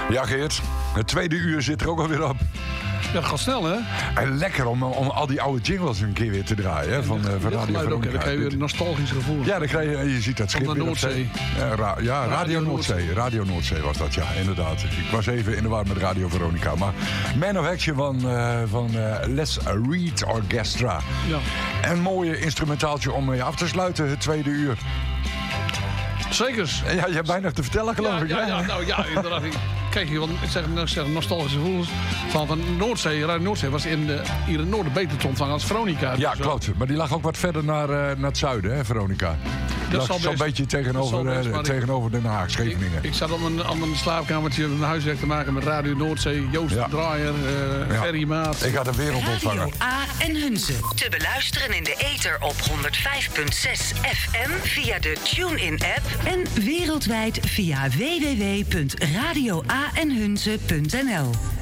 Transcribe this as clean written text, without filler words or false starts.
Ja, Geert, het tweede uur zit er ook alweer op. Ja, dat gaat snel, hè? En lekker om al die oude jingles een keer weer te draaien, hè, van Radio Veronica. Dan krijg je weer een nostalgisch gevoel. Ja, dan krijg je ziet dat schip van de Noordzee. Radio Noordzee. Radio Noordzee was dat, ja, inderdaad. Ik was even in de war met Radio Veronica. Maar Man of Action van Les Reed Orchestra. Ja. Een mooie instrumentaaltje om mee af te sluiten, het tweede uur. Zekers. Ja, je hebt bijna te vertellen, geloof ik. Ja, inderdaad. Kijk, ik zeg nostalgische gevoelens van Noordzee. Radio Noordzee was hier in het noorden beter te ontvangen als Veronica. Ja, klopt. Maar die lag ook wat verder naar het zuiden, hè, Veronica. Die lag zo'n beetje tegenover Den Haag, Scheveningen. Ik zat op mijn slaapkamertje een huiswerk te maken met Radio Noordzee. Joost Draaier, Ferry Maat. Ik had een wereldontvanger. Radio A en Hunze. Te beluisteren in de ether op 105.6 FM via de TuneIn-app en wereldwijd via www.radioaenhunze.nl.